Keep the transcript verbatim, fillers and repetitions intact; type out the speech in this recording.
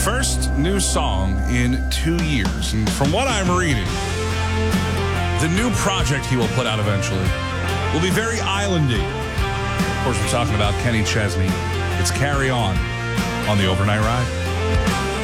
first new song in two years. And from what I'm reading, the new project he will put out eventually will be very islandy. Of course, we're talking about Kenny Chesney. It's Carry On on the Overnight Ride.